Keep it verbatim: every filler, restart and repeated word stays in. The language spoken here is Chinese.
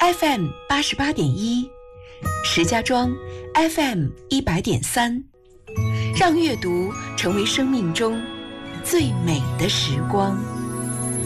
F M 八十八点一，石家庄 F M 一百点三，让阅读成为生命中最美的时光。